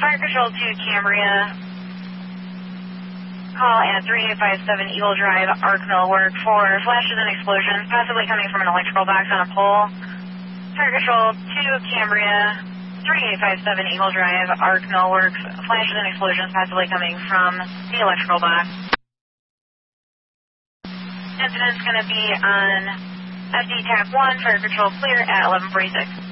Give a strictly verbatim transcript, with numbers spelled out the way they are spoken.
Fire Control to Cambria. Call at three eight five seven Eagle Drive, Arc Millwork for flashes and explosions, possibly coming from an electrical box on a pole. Fire Control to Cambria, three eight five seven Eagle Drive, Arc Millwork, flashes and explosions, possibly coming from the electrical box. Incident's going to be on F D Tap one, Fire Control clear at eleven forty-six.